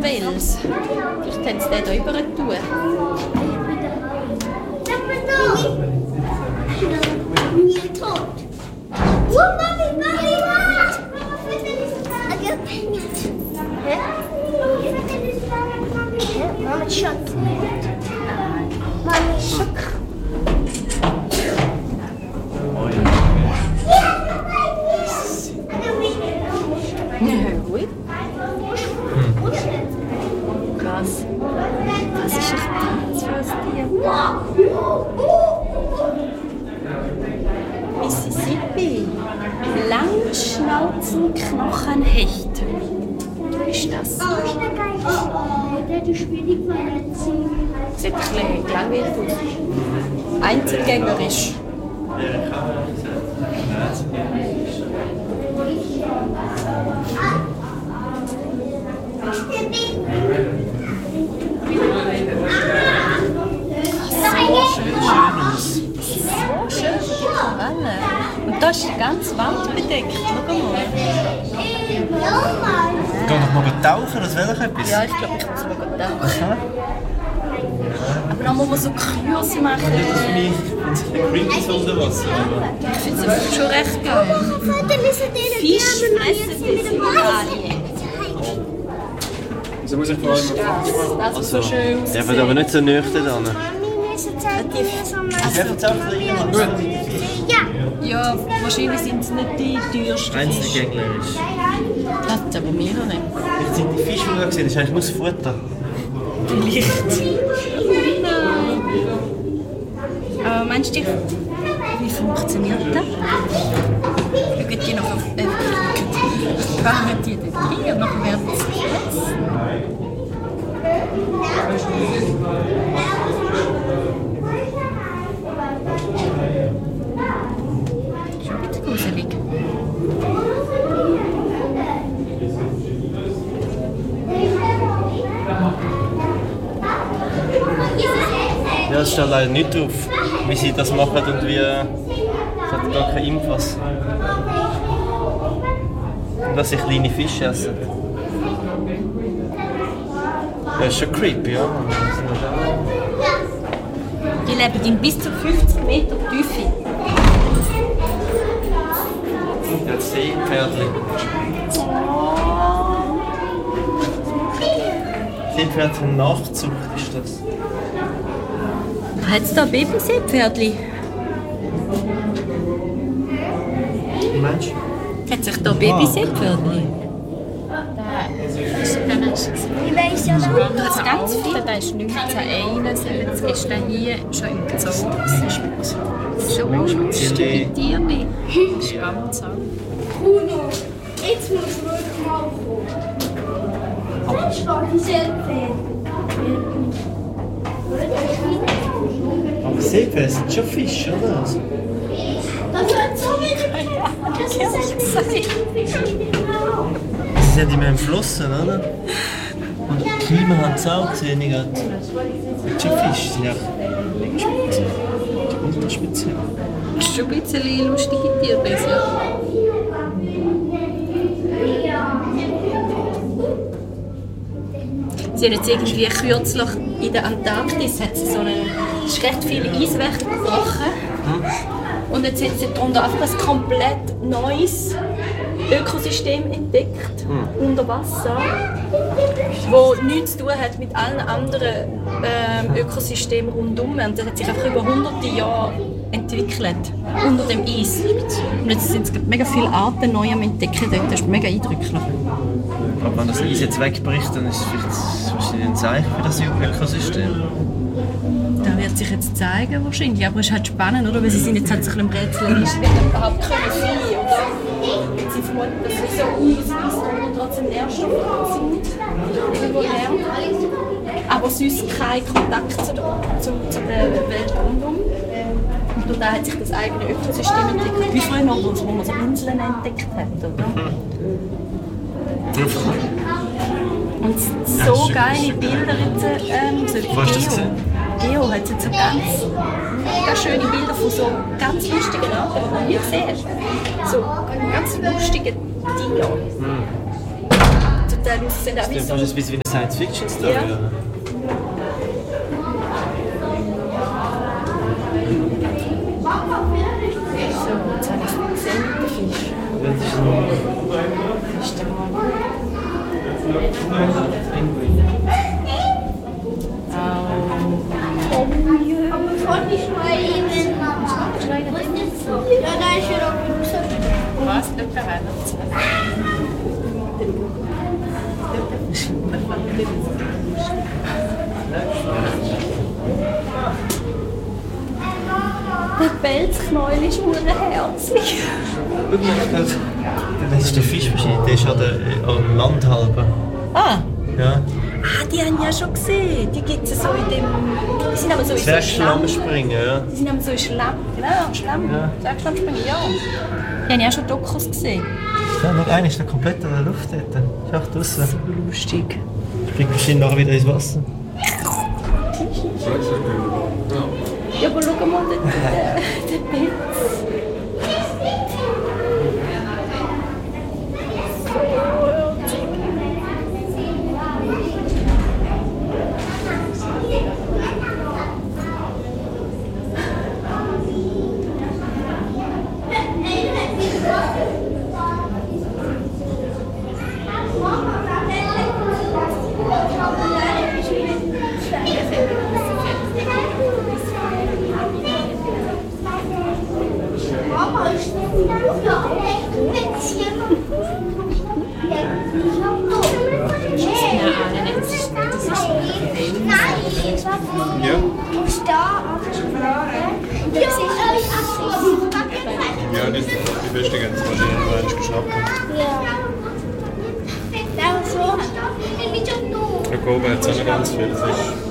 Wels. Vielleicht haben sie den hier rüber tun. Nie tot. Mami, warte! Hä? Mama Schock. Mami Schock. Ja, gut. Krass. Was ist echt das für ein Tier? Mississippi. Langschnauzenknochenhecht. Was ist das? Der ist schwierig, weil er Sieht ein bisschen langweilig aus. Einzelgängerisch. Schön. Und da ist die ganze Wand bedeckt. Schau mal. Geh doch mal tauchen, das wäre doch etwas. Ja, ich glaube, ich muss mal tauchen. Aber dann muss man so Kurs machen. Das finde ich creepy unter Wasser. Ich finde es schon recht geil. Fisch fressen Alien. So muss ich vor allem Das ist so schön der wird aber nicht so nüchtern dran. Ja, Ja, wahrscheinlich sind es nicht die teuersten Fische. Einzelgänglerisch. Das hat aber mir noch nicht. Vielleicht sind die Fische, die du gesehen hast, eigentlich muss Futter. Vielleicht. Nein. Aber meinst du, wie funktioniert das? Schauen die noch auf fangen die dort rein und nachher werden sie gegessen? Schon wieder gruselig. Ja, es steht leider nicht drauf, wie sie das machen und wie. Es hat gar keine Infos. Und dass sie kleine Fische essen. Das ist schon creepy, ja. Die leben in bis zu 50 Meter Tiefe. Ja, das Seepferdli. Seepferd von Nachzucht ist das. Hat es da Babyseepferdli? Mensch. Hat sich da Babyseepferdli? ich weiß ja schon. Das ist ganz viel. Der ist 1971, ist er hier schon im Zoo. So lustige Tiere. Das ist ganz so. Bruno, jetzt musst du wirklich mal kommen. Jetzt steht dieselbe. Aber Seepferde sind schon Fische, oder? Das wird so wenig. Das ist Sie sind immer im Fluss, oder? Und die Klima haben es auch gesehen, ich gerade. Die Fische sind ja speziell. Ultra speziell. Das ist schon ein bisschen lustige Tiere. Ja. Sie haben jetzt irgendwie kürzlich in der Antarktis hat es so ist recht viele Eiswächter gebrochen. Und jetzt haben sie darunter einfach ein komplett neues Ökosystem entdeckt, unter Wasser, das nichts zu tun hat mit allen anderen Ökosystemen rundum. Und das hat sich einfach über hunderte Jahre entwickelt, unter dem Eis. Und jetzt sind es mega viele Arten neu am Entdecken dort. Das ist mega eindrücklich. Aber wenn das Eis jetzt wegbricht, dann ist es vielleicht wahrscheinlich ein Zeichen für das Ökosystem. Das wird sich jetzt zeigen wahrscheinlich, aber es ist halt spannend, oder? Weil sie sind jetzt halt so ein bisschen im Rätsel, ist wird überhaupt können fliehen, oder? Sie vermuten, dass sie so ausweisen und trotzdem Nährstoffe sind, irgendwoher. Aber sonst kein Kontakt zu der Welt rundum. Und da hat sich das eigene Ökosystem entwickelt, wie früher noch, wo man so Inseln entdeckt hat, oder? Und so geile Bilder jetzt, so Wo hast du das gesehen? Geo hat jetzt so ganz mega schöne Bilder von so ganz lustigen Arten, die man nie gesehen hat. So ganz lustige Tiere. So zum Teil aussehen. Auch wie Das so. ist fast ein bisschen wie eine Science-Fiction-Story. Ja. Oder? So, jetzt habe ich es gesehen mit dem Fisch. Das ist Ist der Mann. Aber vorne ist noch ein E-Mail, Mama. Ja, da ist ja noch raus. Was? Schau mal, der Pelzknäuel ist urherzig. Schau mal, das ist der Fisch wahrscheinlich. Der ist am Land halber. Ah! Ja. Ah, die haben ja schon gesehen. Die gibt es so in dem. Die sind aber so in so Schlamm. Zwergschlammspringen, ja. Die sind aber so in Schlamm. Genau, Schlamm. Ja. Zwergschlammspringen, ja. Die haben ja schon Dokus gesehen. Ja, noch einer ist da komplett in der Luft dort. Ist auch draussen. Lustig. Springt wahrscheinlich nachher wieder ins Wasser. Ja, aber schau mal, der Pelz. Mama, ist Ja. Ja, die beste ganz wahrscheinlich noch eins geschnappt. Der Kobe hat es auch nicht ganz viel. Das ist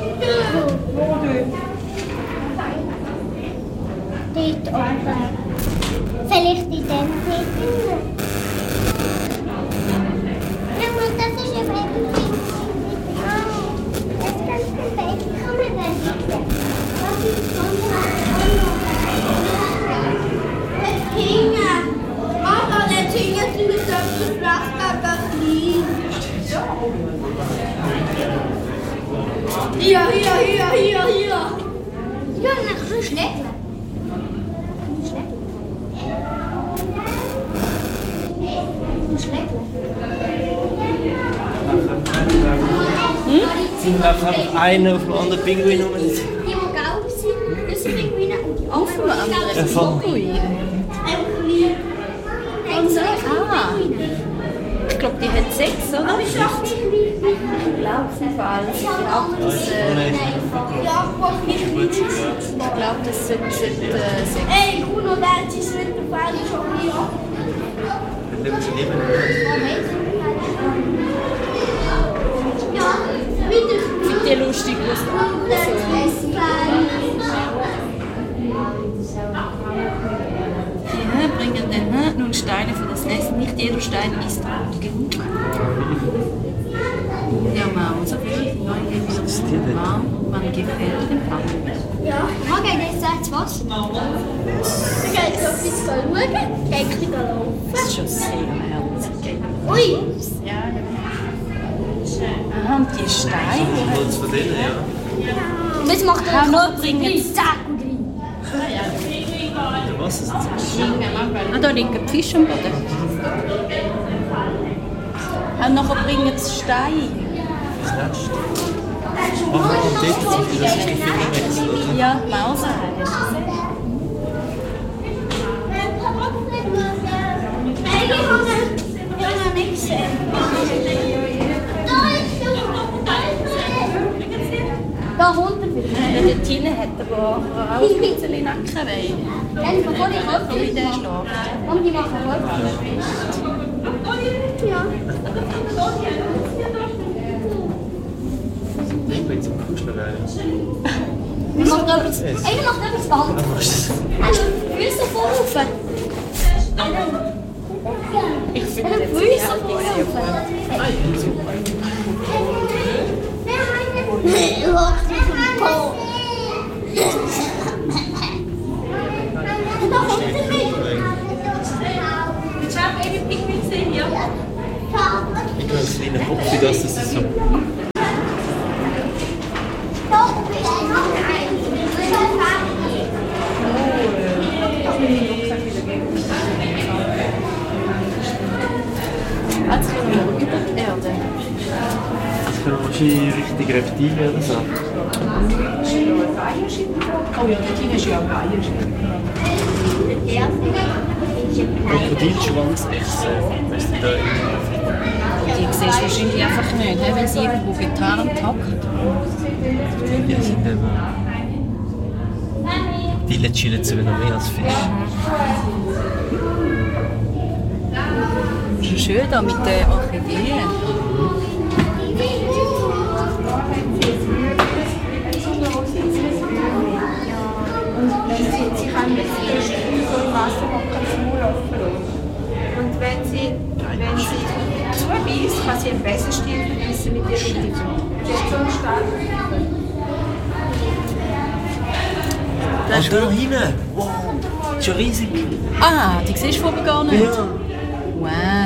Dort oben. Vielleicht in dem Film. Ja, aber das ist ja wirklich. Das ist ganz perfekt. Kann man das nicht? Was ist der Finger. Mama, der Finger ist mit der Flachkarte drin. Hier. Ja, nach so schnell. Einfach einer auf dem anderen Pinguin rum. Die, die gelb sind, das sind Pinguine. Und die Auf dem anderen Pinguin. Ich glaube, die hat 6, oder? Ich glaube es im Fall. Ich glaube, das sind 6. Ey, Kuno, der ist mit der Fall schon hier. Ja, bitte. Ich finde die lustig, was die bringen den nun Steine für das Nest. Nicht jeder Stein ist gut genug. Ja, Mama, so viel Neugier warm, man gefällt dem Fang. Ja, morgen geht es ins Wasser. Dann geht es auf die schauen, geht ein bisschen laufen. Das ist schon sehr herzig. Ui! Ja, aha, und die Steine. Holz von denen, ja. Und jetzt macht er Noch bringen es. Zack und rein. Was ist das? Ah, da liegt ein Fisch am Boden. Und nachher bringen sie Steine. Das Nest. Ach, und dort zum Beispiel, das ist der Fingerwechsel, oder? Ja, Mauser. Nein, ich habe nicht gesehen. Da runter wieder. Der Tine hat aber auch ein bisschen Nackenweh. Dann bevor ich Wie rausgehe, der schläft. und die machen Holz. Ja. Ich bin zum Kuscheln rein. Einer macht etwas Band. Also, Füße vorlaufen. Ich finde das Füße vorlaufen. Ich kann einen kleinen Box das ist so. Also über die Erde. Das können wahrscheinlich richtig Reptilien oder so. Oh ja, die ist ja Krokodilschwanz essen. Weißt du, da die siehst du wahrscheinlich einfach nicht, wenn sie irgendwo getarnt hockt. die sind eben... Die chillen sogar noch mehr als Fisch. Schon schön da mit den Orchideen. Sie kann mit dem Spiel so im Wasser hocken zum Maul offen. Und wenn sie zubeißt, kann sie einen Besenstiel verbeissen mit ihren Lippen. Das ist so stark. Das ist da hinten! Wow! Das ist ja riesig! Ah, die siehst du vorher gar nicht? Ja! Wow!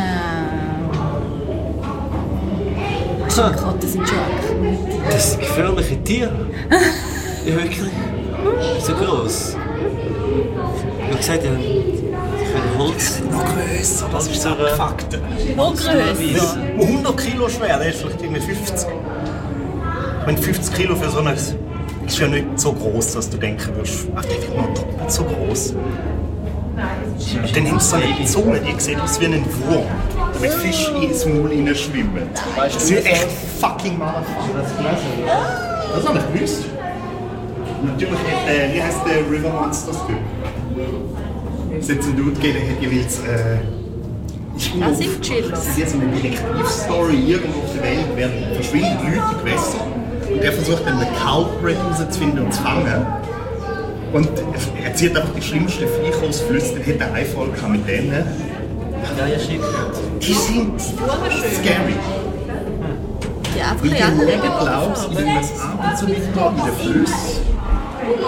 Ha, Gott, das sind schon mutig. das sind gefährliche Tiere! Ja, wirklich! So gross! Ich habe gesagt, die können Holz... Noch grösser, das ist so abgefuckt. Noch grösser. 100 Kilo schwer, der ist vielleicht irgendwie 50. Ich meine, 50 Kilo für so ein ist ja nicht so groß, dass du denken würdest, ach, der wird noch doppelt so groß. Und dann haben sie so eine Zunge, die sieht aus wie ein Wurm, damit Fische ins Maul schwimmen. Das sind echt fucking Motherfucker. Das habe ich gewusst. Natürlich hat wie heißt der River Monsters Typ? Es hat so einen Dude gegeben, der hat jeweils Das sind Chiller. das ist jetzt so eine Detektivstory irgendwo auf der Welt, werden verschwinden Leute im Gewässer und er versucht dann den Culprit herauszufinden und zu fangen. Und er zieht einfach die schlimmsten Viecher aus Flüssen, dann hat er eine Folge mit denen. Ja, ja, schick. Die sind scary. Die einfach Wie in die alle Regenblaus in den USA und so weiter, in den Flüssen. Und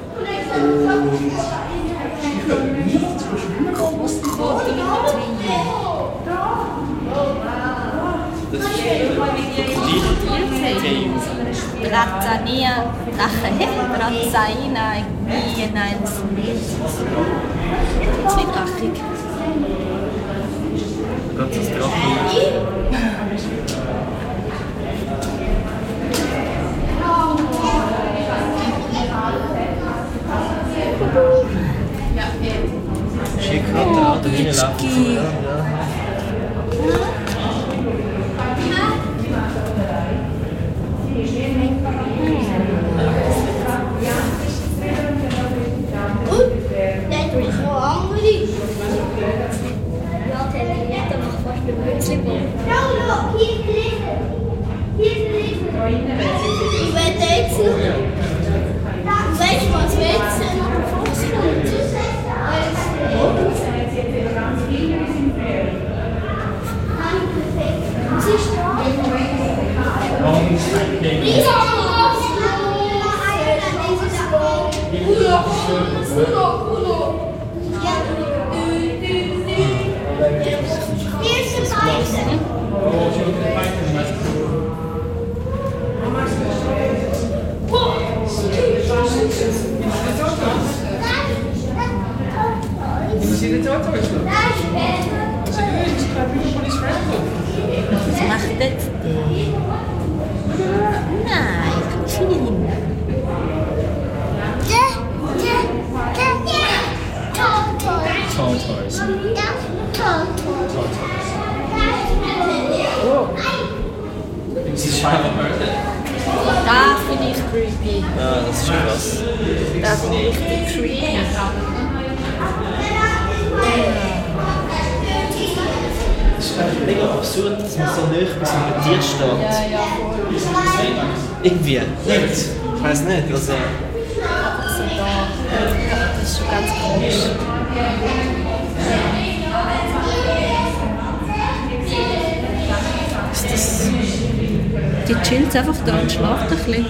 Brazzania, Brazaina, Gieneins. Zweidrachig. Ganz das Drachen. Schick hat da hinten laufen. Ja. Nein, du bist noch andere. Ja, der Liter macht fast ein Mützchen. Schau, hier ist Liter. Hier ist Liter. Ich werde jetzt noch. Weißt du, was wir jetzt noch vorstellen? Sie ist da. Was macht jetzt die? Nein, klein. Tortoise. Das finde ich creepy. Ja, das ist schon krass. Das finde ich richtig creepy. Das ist einfach mega absurd, dass man so nah bei so einem Tier steht. Ja. Irgendwie. Nicht. Ich weiss nicht. Also, Einfach so da. Das ist schon ganz komisch. ist das... Die chillt einfach da und schlaft ein bisschen.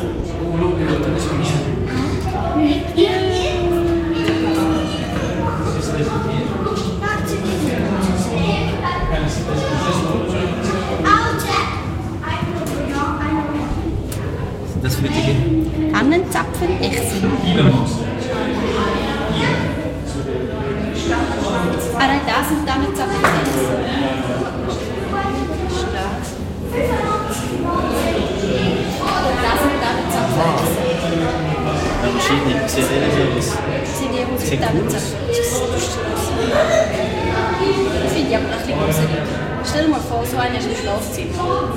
Das für die Tannenzapfen, Echsen. Ah nein, das sind Tannenzapfen, Echsen. Das sind Tannenzapfen, Echsen. wahrscheinlich sieht so aus. Sind die aus dem Tannenzapfen? Das finde ich aber ein bisschen gruselig. Stell dir mal vor, so einer ist im Schlafzimmer.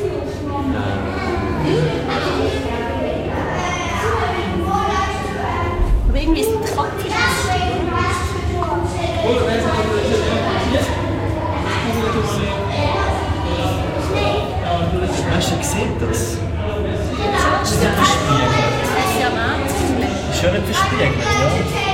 Aber irgendwie ist es kalt. Hast du gesehen, das? Das ist ja Wahnsinn. Ist schon nicht verspiegelt, ja?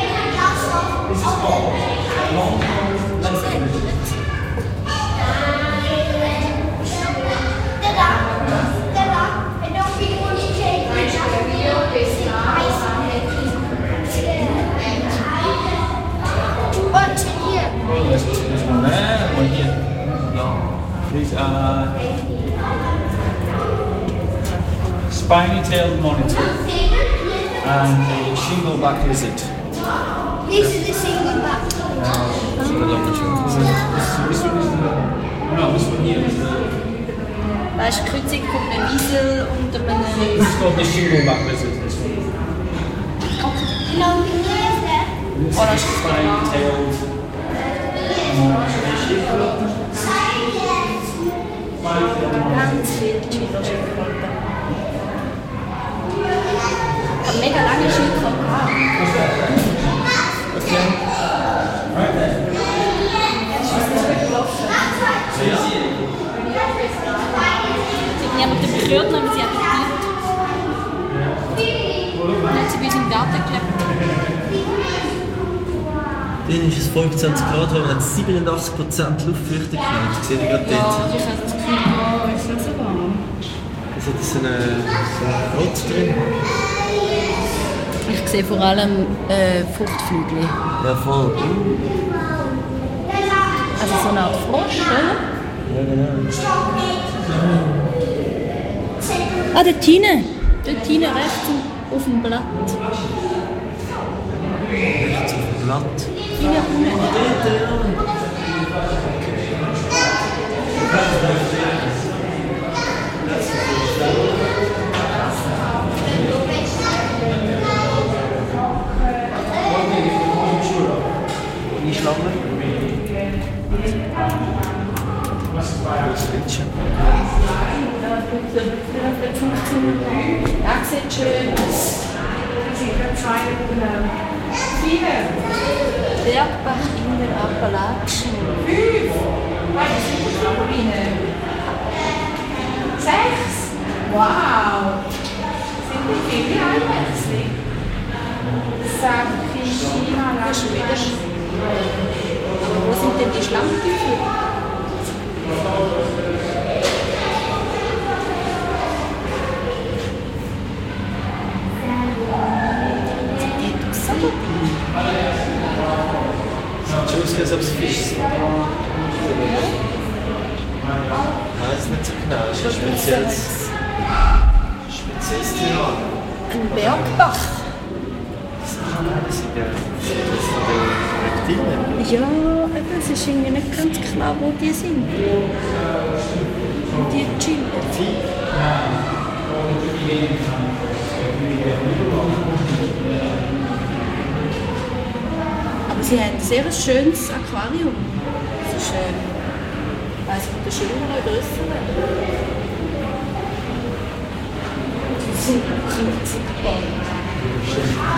Spiny-tailed monitor and a shingle-back lizard. This is the single back. This one is no, this one here. Weißt du, die Kreuzung von einem Wiesel und einem... This is called the shingle-back lizard. This one. No, where's that? This is the spiny-tailed Ganz viel Chili-Schildkröten. Ich habe mega lange Schildkröten gehabt. Sie haben niemanden berührt, aber sie adoptiert. Dann hat sie bei uns im Garten geklebt. Dann ist es 25 Grad, weil wir haben 87% Luftfeuchtigkeit. Ich sehe gerade dort. Ich habe das Gefühl, oh, ist nicht so warm. Es hat so einen Rotz drin. Ich sehe vor allem Fruchtflügel. Ja, voll. Also so eine Art Frosch, oder? Ja, genau. Ah, dort hinten. Dort hinten rechts auf dem Blatt. Rechts auf dem Blatt. Hinten unten. Dort, ja. Die Schlange. Das Rädchen. Ja, sieht schön aus. Bergbach in den Appalachen. 6? Wow! Sind die viele eigentlich? China, Das ist wieder. Aber wo sind denn die Schlammtücher? Sieht aus, als ob es Fisch sind. Nein, das ist nicht so genau. Das ist ein spezielles Thema. Ein Bergbach. Das sind Reptilien. Ja, eben, es ist irgendwie nicht ganz klar, wo die sind. Die chillen. Aber sie haben ein sehr schönes Aquarium. Es ist, weiss ich, der schönere, grössere. Sie sind riesig gebaut.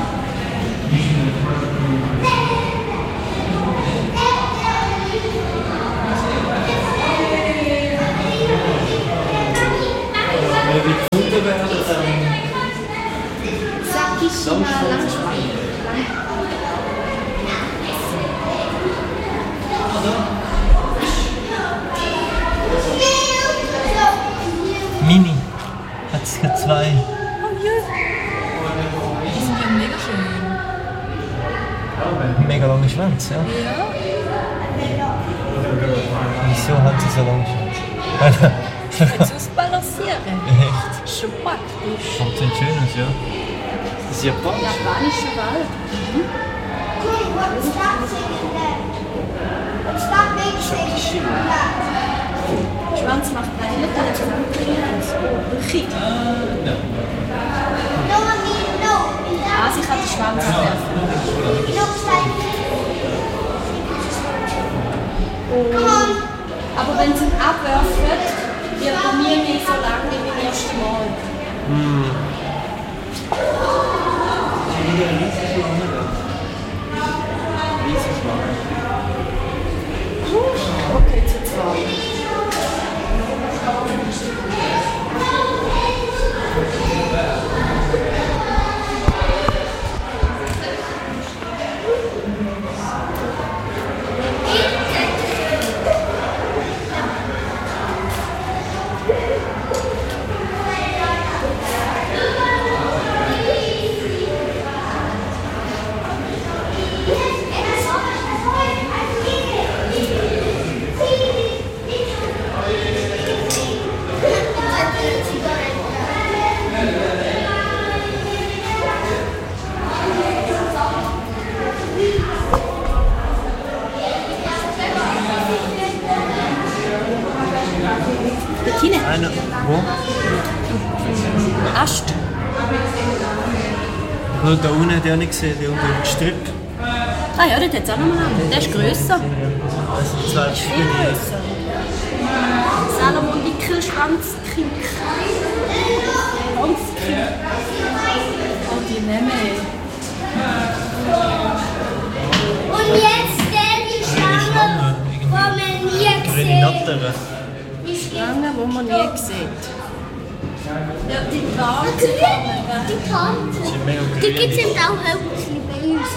Wenn wir gefunden werden, Sag ich schon mal langsam. Mini. Hat es zwei. mieux. Die sind ja mega schön. Mega lange Schwänze, ja. Ja. Wieso hat sie so lange Schwänze? Kannst du ausbalancieren? Echt? Schon praktisch. Kommt so schön aus, ja. Das ist japanisch. Japanischer Wald. Schwanz macht eigentlich nicht alles Rüchi. Ah, sie kann den Schwanz werfen. Aber wenn sie ihn abwerfen, wird er nie mehr so lang wie beim ersten Mal. Okay, zu zweit. Bettine, Einer. Wo? Ast. Nur da unten hat er nicht gesehen, der unter dem Gestrüpp. Ah ja, dort hat es auch noch mal einen. Der ist grösser. Das sind zwei Viel verschiedene. grösser. Salomon Dickelschwanzkink. Schwanzkink. Oh, die Memme. Und jetzt die Schlange, die man nie Grüne gesehen Natteren. Schlange, die man nie sieht. Ja, die Die Karte. Kante. Die sind mega Die gibt es grün. eben auch hauptsächlich bei uns.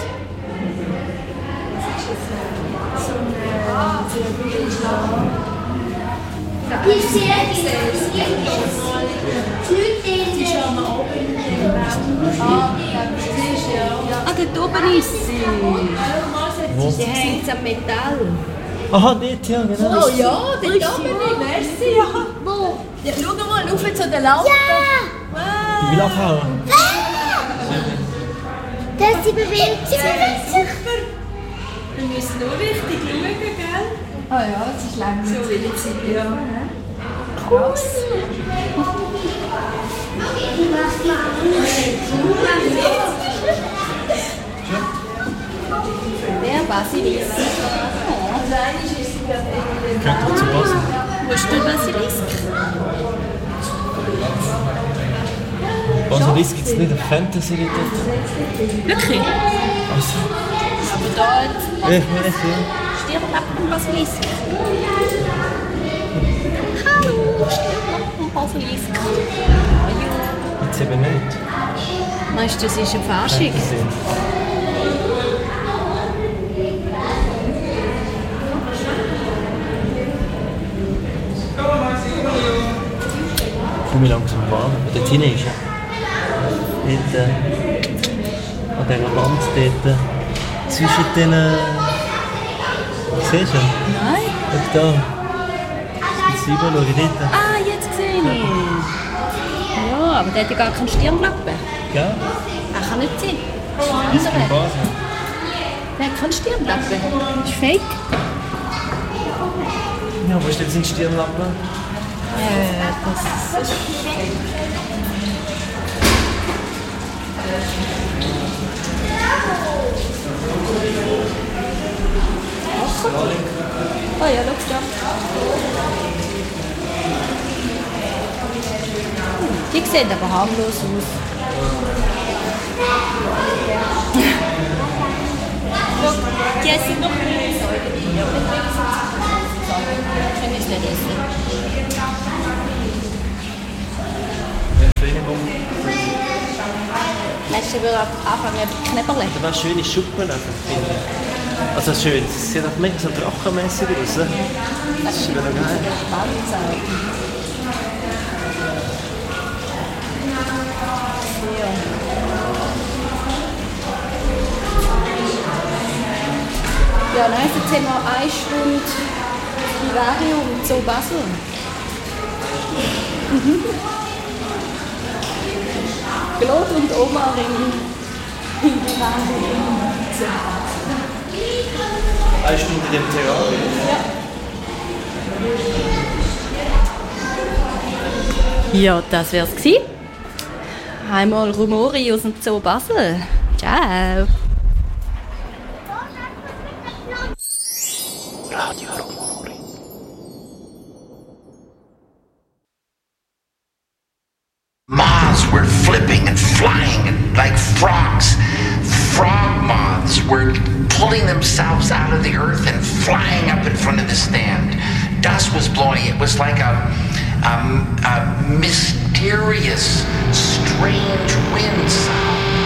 Die ist sehr Ah, dort oben ist sie. Wo? Die hängt am Metall. Aha, dort, ja, genau. Oh ja, dort oben ist. Merci, ja. Wo? Ja, schau mal, rauf zu den Lampen. Die will abhauen. Das sie bewegt sich. Wir müssen nur richtig schauen, gell? Ah ja, das ist lang. So will ich sie. Ja. Cool. Der Basilisk. Könnte doch zu passen. Wo ist der Basilisk? Basilisk gibt es nicht auf Fantasy dort. Wirklich? Also, Aber da hat ich weiß, ja. Stirnlappen Basilisk. Hallo, Stirnlappen Basilisk. Jetzt eben nicht. Meinst du, das ist eine Fasching? Fantasy. Ich fühle mich langsam warm. Dort hinten ist er. Dort, an dieser Wand dort. Zwischen den... Siehst du? Nein. Schau da. Jetzt rüber schauen dort. Ah, jetzt sehe ich. Ja, aber der hat ja gar keinen Stirnlappen. Gell? Er kann nicht sein. Ist kein Basel. Der hat keinen Stirnlappen. Das ist fake. Ja, wo ist denn sein Stirnlappen? Das ist fake. Oh ja, schau da. Die sehen aber harmlos aus. Schau, die sind noch nicht so. Können wir es nicht essen. Meinst du, ich würde anfangen mit Knäpperle? Da waren schöne Schuppen einfach, finde ich. Also schön, es sieht auch mega so drachenmässig aus. Ne? Das ist wieder geil. Ja, nein, jetzt haben wir 1 Stunde Vivarium Zoo Basel. Claude und Omar im Vivarium Zoo Basel. 1 Stunde in dem Terrarium? Ja. Ja, das wär's gewesen. Einmal Rumori aus dem Zoo Basel. Ciao. Radio Rumori. Moths were flipping and flying and like frogs. Frog moths were pulling themselves out of the earth and flying up in front of the stand. Dust was blowing. It was like a mysterious, strange wind sound.